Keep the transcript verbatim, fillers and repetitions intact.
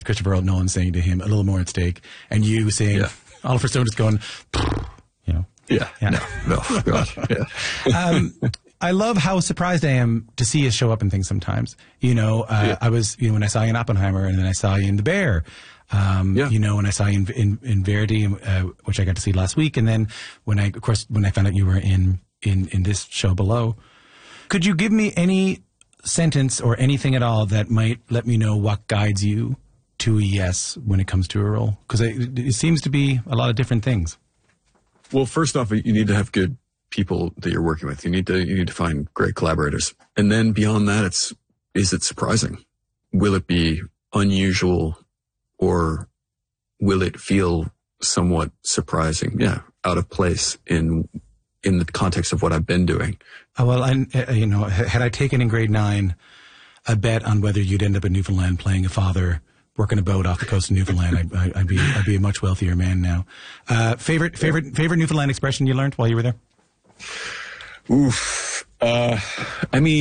Christopher Nolan saying to him, a little more at stake, and you saying, yeah. Oliver Stone just going, you know. Yeah, yeah. no, no, God, yeah. um, I love how surprised I am to see you show up in things sometimes. You know, uh, yeah. I was, you know, when I saw you in Oppenheimer, and then I saw you in The Bear. Um, yeah. You know, when I saw you in, in, in Verity, uh, which I got to see last week, and then when I, of course, when I found out you were in, in, in this show below, could you give me any sentence or anything at all that might let me know what guides you to a yes when it comes to a role? Because it, it seems to be a lot of different things. Well, first off, you need to have good people that you're working with. You need to you need to find great collaborators. And then beyond that, it's is it surprising? Will it be unusual, or will it feel somewhat surprising? Yeah, out of place in in the context of what I've been doing. Uh, well, I, uh, you know, had I taken in grade nine a bet on whether you'd end up in Newfoundland playing a father working a boat off the coast of Newfoundland, I'd, I'd be I'd be a much wealthier man now. Uh, favorite favorite favorite Newfoundland expression you learned while you were there? Oof. Uh, I mean.